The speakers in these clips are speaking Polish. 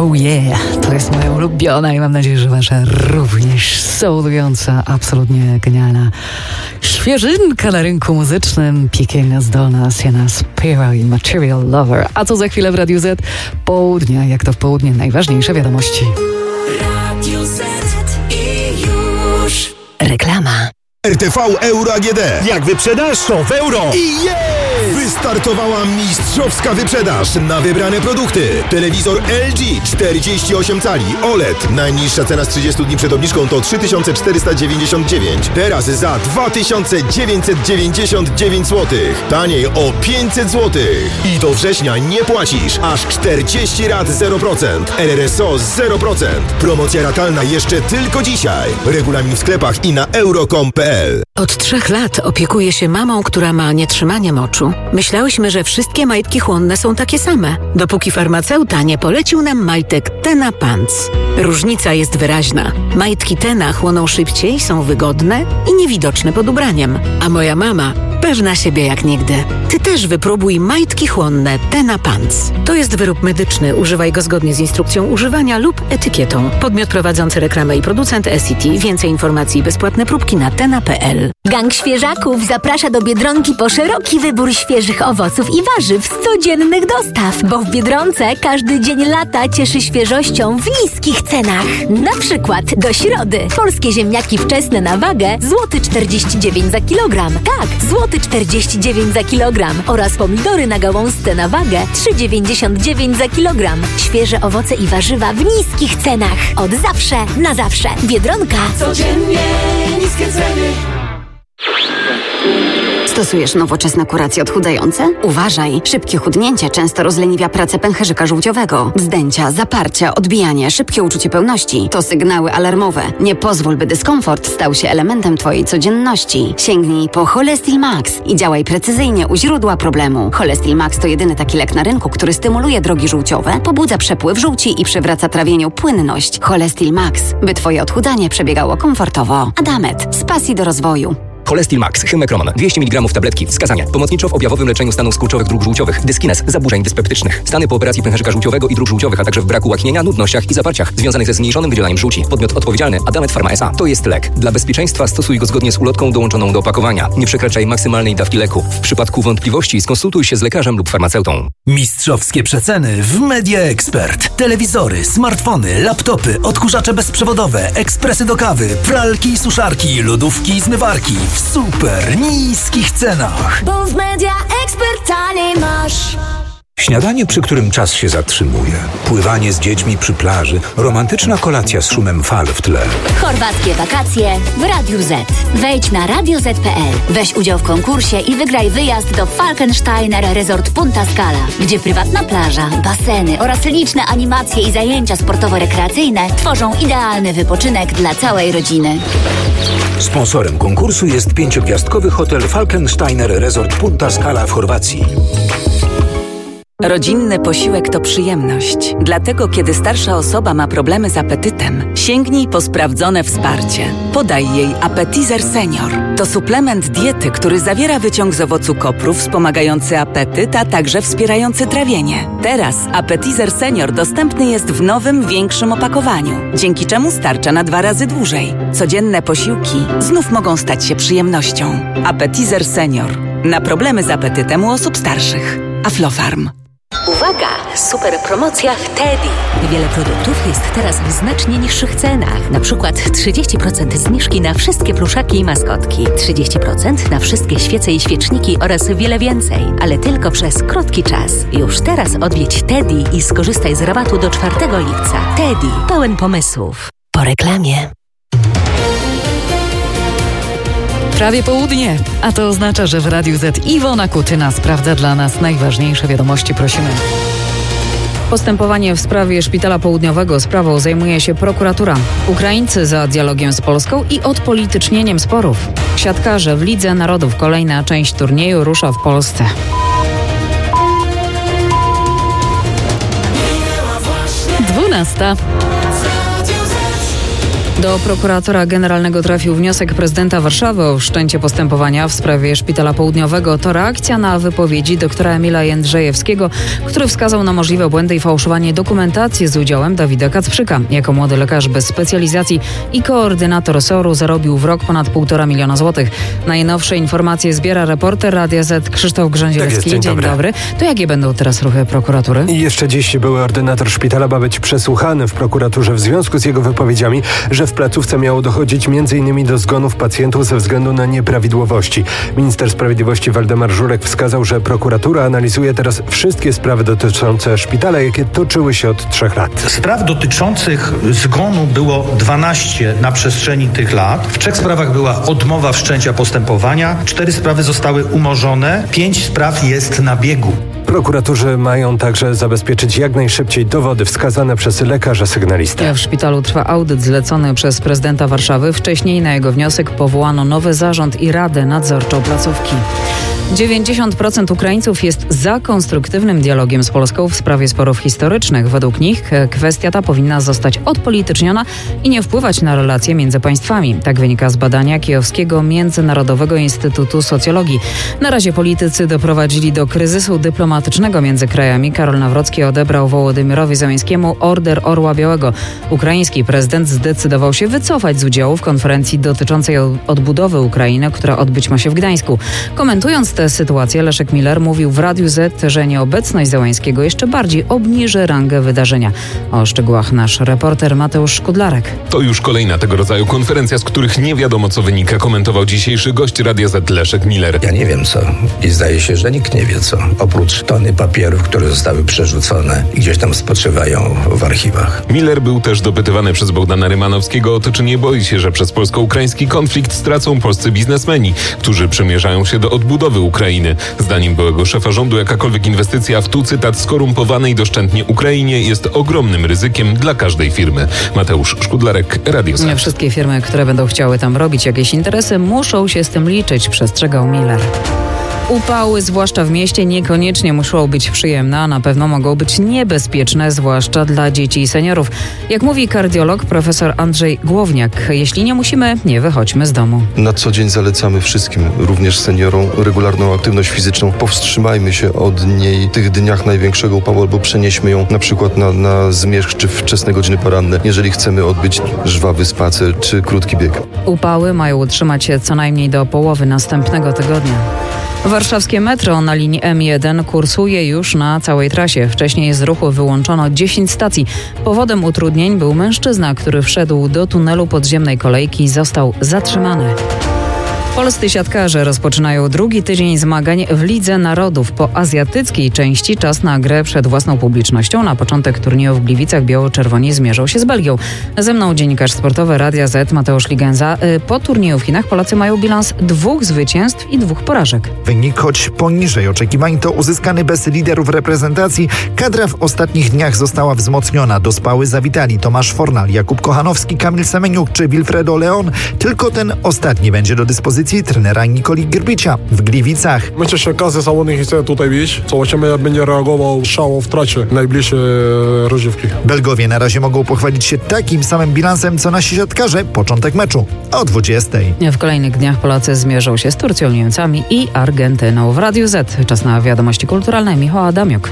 Oh yeah, to jest moja ulubiona i mam nadzieję, że wasza również soulująca, absolutnie genialna świeżynka na rynku muzycznym. Piekielna, zdolna Sienna Spiro i Material Lover. A co za chwilę w Radiu Z? Południa, jak to w południe, najważniejsze wiadomości. Radio Z i już. Reklama. RTV Euro AGD. Jak wyprzedasz, to w euro. I jest! Wystartowała mistrzowska wyprzedaż na wybrane produkty. Telewizor LG 48 cali OLED. Najniższa cena z 30 dni przed obniżką to 3499. Teraz za 2999 zł. Taniej o 500 zł. I do września nie płacisz. Aż 40 rat 0%. RRSO 0%. Promocja ratalna jeszcze tylko dzisiaj. Regulamin w sklepach i na euro.com.pl. Od 3 lat opiekuję się mamą, która ma nietrzymanie moczu. Myślałyśmy, że wszystkie majtki chłonne są takie same, dopóki farmaceuta nie polecił nam majtek Tena Pants. Różnica jest wyraźna. Majtki Tena chłoną szybciej, są wygodne i niewidoczne pod ubraniem. A moja mama pewna siebie jak nigdy. Ty też wypróbuj majtki chłonne Tena Pants. To jest wyrób medyczny. Używaj go zgodnie z instrukcją używania lub etykietą. Podmiot prowadzący reklamę i producent SCT. Więcej informacji i bezpłatne próbki na tena.pl. Gang świeżaków zaprasza do Biedronki po szeroki wybór świeżych owoców i warzyw z codziennych dostaw, bo w Biedronce każdy dzień lata cieszy świeżością w niskich cenach. Na przykład do środy polskie ziemniaki wczesne na wagę złoty 49 za kilogram. Tak, złoty 49 za kilogram oraz pomidory na gałązce na wagę 3,99 za kilogram. Świeże owoce i warzywa w niskich cenach. Od zawsze na zawsze. Biedronka. Codziennie niskie ceny. Stosujesz nowoczesne kuracje odchudzające? Uważaj! Szybkie chudnięcie często rozleniwia pracę pęcherzyka żółciowego. Wzdęcia, zaparcia, odbijanie, szybkie uczucie pełności to sygnały alarmowe. Nie pozwól, by dyskomfort stał się elementem Twojej codzienności. Sięgnij po Cholestil Max i działaj precyzyjnie u źródła problemu. Cholestil Max to jedyny taki lek na rynku, który stymuluje drogi żółciowe, pobudza przepływ żółci i przywraca trawieniu płynność. Cholestil Max, by Twoje odchudzanie przebiegało komfortowo. Adamet, z pasji do rozwoju. Cholestil Max, Hymekroman, 200 mg tabletki. Wskazania: pomocniczo w objawowym leczeniu stanów skurczowych dróg żółciowych, dyskines, zaburzeń dyspeptycznych, stany po operacji pęcherzyka żółciowego i dróg żółciowych, a także w braku łaknienia, nudnościach i zaparciach związanych ze zmniejszonym wydzielaniem żółci. Podmiot odpowiedzialny: Adamet Pharma S.A. To jest lek. Dla bezpieczeństwa stosuj go zgodnie z ulotką dołączoną do opakowania. Nie przekraczaj maksymalnej dawki leku. W przypadku wątpliwości skonsultuj się z lekarzem lub farmaceutą. Mistrzowskie przeceny w Media Expert. Telewizory, smartfony, laptopy, odkurzacze bezprzewodowe, ekspresy do kawy, pralki i suszarki, lodówki i zmywarki w super niskich cenach. Bo w Media Expert taniej masz. Śniadanie, przy którym czas się zatrzymuje. Pływanie z dziećmi przy plaży. Romantyczna kolacja z szumem fal w tle. Chorwackie wakacje w Radiu Z. Wejdź na radioz.pl. Weź udział w konkursie i wygraj wyjazd do Falkensteiner Resort Punta Scala, gdzie prywatna plaża, baseny oraz liczne animacje i zajęcia sportowo-rekreacyjne tworzą idealny wypoczynek dla całej rodziny. Sponsorem konkursu jest 5-gwiazdkowy hotel Falkensteiner Resort Punta Scala w Chorwacji. Rodzinny posiłek to przyjemność. Dlatego, kiedy starsza osoba ma problemy z apetytem, sięgnij po sprawdzone wsparcie. Podaj jej Appetizer Senior. To suplement diety, który zawiera wyciąg z owocu kopru wspomagający apetyt, a także wspierający trawienie. Teraz Appetizer Senior dostępny jest w nowym, większym opakowaniu, dzięki czemu starcza na 2 razy dłużej. Codzienne posiłki znów mogą stać się przyjemnością. Appetizer Senior. Na problemy z apetytem u osób starszych. Aflofarm. Uwaga! Super promocja w Teddy. Wiele produktów jest teraz w znacznie niższych cenach. Na przykład 30% zniżki na wszystkie pluszaki i maskotki, 30% na wszystkie świece i świeczniki oraz wiele więcej. Ale tylko przez krótki czas. Już teraz odwiedź Teddy i skorzystaj z rabatu do 4 lipca. Teddy. Pełen pomysłów. Po reklamie. Prawie południe, a to oznacza, że w Radiu Z Iwona Kutyna sprawdza dla nas najważniejsze wiadomości. Prosimy. Postępowanie w sprawie Szpitala Południowego sprawą zajmuje się prokuratura. Ukraińcy za dialogiem z Polską i odpolitycznieniem sporów. Siatkarze w Lidze Narodów. Kolejna część turnieju rusza w Polsce. Do prokuratora generalnego trafił wniosek prezydenta Warszawy o wszczęcie postępowania w sprawie Szpitala Południowego. To reakcja na wypowiedzi doktora Emila Jędrzejewskiego, który wskazał na możliwe błędy i fałszowanie dokumentacji z udziałem Dawida Kacprzyka. Jako młody lekarz bez specjalizacji i koordynator SOR-u zarobił w rok ponad 1,5 miliona złotych. Najnowsze informacje zbiera reporter Radia Z Krzysztof Grzęzielski. Tak jest, dzień dobry. To jakie będą teraz ruchy prokuratury? I jeszcze dziś były ordynator szpitala ma być przesłuchany w prokuraturze w związku z jego wypowiedziami, że w placówce miało dochodzić m.in. do zgonów pacjentów ze względu na nieprawidłowości. Minister Sprawiedliwości Waldemar Żurek wskazał, że prokuratura analizuje teraz wszystkie sprawy dotyczące szpitala, jakie toczyły się od 3 lat. Spraw dotyczących zgonu było 12 na przestrzeni tych lat. W 3 sprawach była odmowa wszczęcia postępowania, 4 sprawy zostały umorzone, 5 spraw jest na biegu. Prokuratorzy mają także zabezpieczyć jak najszybciej dowody wskazane przez lekarza sygnalistę. W szpitalu trwa audyt zlecony przez prezydenta Warszawy. Wcześniej na jego wniosek powołano nowy zarząd i radę nadzorczą placówki. 90% Ukraińców jest za konstruktywnym dialogiem z Polską w sprawie sporów historycznych. Według nich kwestia ta powinna zostać odpolityczniona i nie wpływać na relacje między państwami. Tak wynika z badania Kijowskiego Międzynarodowego Instytutu Socjologii. Na razie politycy doprowadzili do kryzysu dyplomatycznego między krajami. Karol Nawrocki odebrał Wołodymirowi Zełenskiemu Order Orła Białego. Ukraiński prezydent zdecydował się wycofać z udziału w konferencji dotyczącej odbudowy Ukrainy, która odbyć ma się w Gdańsku. Komentując tę sytuację, Leszek Miller mówił w Radiu Z, że nieobecność Zełańskiego jeszcze bardziej obniży rangę wydarzenia. O szczegółach nasz reporter Mateusz Szkudlarek. To już kolejna tego rodzaju konferencja, z których nie wiadomo co wynika, komentował dzisiejszy gość Radia Z Leszek Miller. Ja nie wiem co i zdaje się, że nikt nie wie co, oprócz tony papierów, które zostały przerzucone i gdzieś tam spoczywają w archiwach. Miller był też dopytywany przez Bogdana Rymanowskiego o to, czy nie boi się, że przez polsko-ukraiński konflikt stracą polscy biznesmeni, którzy przymierzają się do odbudowy Ukrainy. Zdaniem byłego szefa rządu jakakolwiek inwestycja w, tu cytat, skorumpowanej doszczętnie Ukrainie jest ogromnym ryzykiem dla każdej firmy. Mateusz Szkudlarek, Radio Z. Nie wszystkie firmy, które będą chciały tam robić jakieś interesy, muszą się z tym liczyć, przestrzegał Miller. Upały, zwłaszcza w mieście, niekoniecznie muszą być przyjemne, a na pewno mogą być niebezpieczne, zwłaszcza dla dzieci i seniorów. Jak mówi kardiolog profesor Andrzej Głowniak, jeśli nie musimy, nie wychodźmy z domu. Na co dzień zalecamy wszystkim, również seniorom, regularną aktywność fizyczną. Powstrzymajmy się od niej w tych dniach największego upału albo przenieśmy ją na przykład na zmierzch czy wczesne godziny poranne, jeżeli chcemy odbyć żwawy spacer czy krótki bieg. Upały mają utrzymać się co najmniej do połowy następnego tygodnia. Warszawskie metro na linii M1 kursuje już na całej trasie. Wcześniej z ruchu wyłączono 10 stacji. Powodem utrudnień był mężczyzna, który wszedł do tunelu podziemnej kolejki i został zatrzymany. Polscy siatkarze rozpoczynają drugi tydzień zmagań w Lidze Narodów. Po azjatyckiej części czas na grę przed własną publicznością. Na początek turnieju w Gliwicach biało-czerwoni zmierzą się z Belgią. Ze mną dziennikarz sportowy Radia Z Mateusz Ligenza. Po turnieju w Chinach Polacy mają bilans 2 zwycięstw i 2 porażek. Wynik choć poniżej oczekiwań to uzyskany bez liderów reprezentacji. Kadra w ostatnich dniach została wzmocniona. Do Spały zawitali Tomasz Fornal, Jakub Kochanowski, Kamil Semeniuk czy Wilfredo Leon. Tylko ten ostatni będzie do dyspozycji trenera Nikoli Grbicia w Gliwicach. Myślę, że każdy zawodnik chce tutaj być. Zobaczymy, jak będzie reagował szał w tracie najbliższe rozgrywki. Belgowie na razie mogą pochwalić się takim samym bilansem, co nasi siatkarze. Początek meczu o 20:00. W kolejnych dniach Polacy zmierzą się z Turcją, Niemcami i Argentyną. W Radiu Z czas na wiadomości kulturalne. Michał Adamiuk.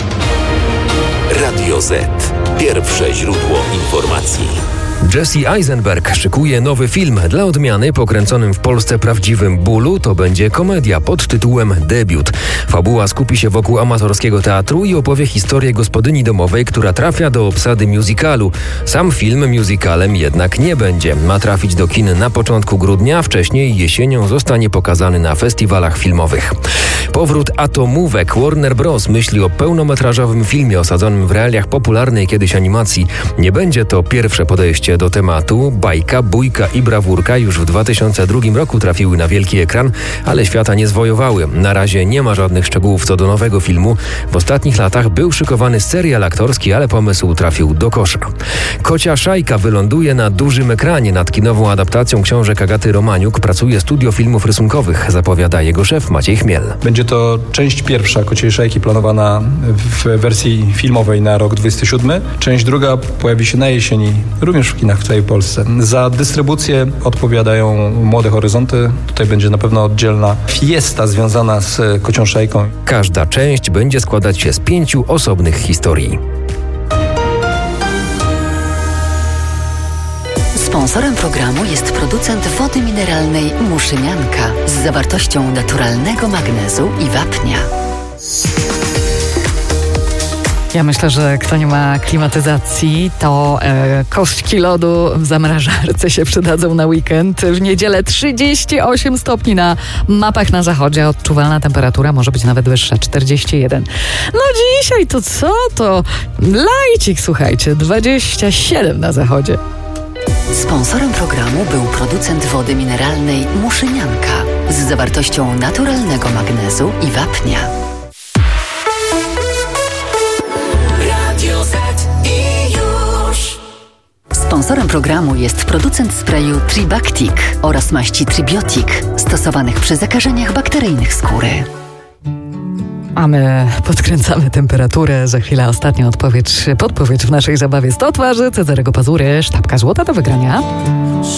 Radio Z. Pierwsze źródło informacji. Jesse Eisenberg szykuje nowy film. Dla odmiany, pokręconym w Polsce prawdziwym bólu, to będzie komedia pod tytułem Debiut. Fabuła skupi się wokół amatorskiego teatru i opowie historię gospodyni domowej, która trafia do obsady musicalu. Sam film musicalem jednak nie będzie. Ma trafić do kin na początku grudnia, wcześniej jesienią zostanie pokazany na festiwalach filmowych. Powrót atomówek. Warner Bros. Myśli o pełnometrażowym filmie osadzonym w realiach popularnej kiedyś animacji. Nie będzie to pierwsze podejście do tematu. Bajka, bójka i brawurka już w 2002 roku trafiły na wielki ekran, ale świata nie zwojowały. Na razie nie ma żadnych szczegółów co do nowego filmu. W ostatnich latach był szykowany serial aktorski, ale pomysł trafił do kosza. Kocia Szajka wyląduje na dużym ekranie. Nad kinową adaptacją książek Agaty Romaniuk pracuje Studio Filmów Rysunkowych, zapowiada jego szef Maciej Chmiel. Będzie to część pierwsza Kociej Szajki planowana w wersji filmowej na rok 2027. Część druga pojawi się na jesieni, również w kinach kinach w całej Polsce. Za dystrybucję odpowiadają Młode Horyzonty. Tutaj będzie na pewno oddzielna fiesta związana z Kocią Szajką. Każda część będzie składać się z 5 osobnych historii. Sponsorem programu jest producent wody mineralnej Muszynianka z zawartością naturalnego magnezu i wapnia. Ja myślę, że kto nie ma klimatyzacji, to kostki lodu w zamrażarce się przydadzą na weekend. W niedzielę 38 stopni na mapach na zachodzie. Odczuwalna temperatura może być nawet wyższa, 41. No dzisiaj to co? To lajcik, słuchajcie, 27 na zachodzie. Sponsorem programu był producent wody mineralnej Muszynianka z zawartością naturalnego magnezu i wapnia. Radio Z i już. Sponsorem programu jest producent sprayu Tribactic oraz maści Tribiotic stosowanych przy zakażeniach bakteryjnych skóry. A my podkręcamy temperaturę. Za chwilę ostatnia podpowiedź w naszej zabawie 100 twarzy, Cezarego Pazury, sztabka złota do wygrania.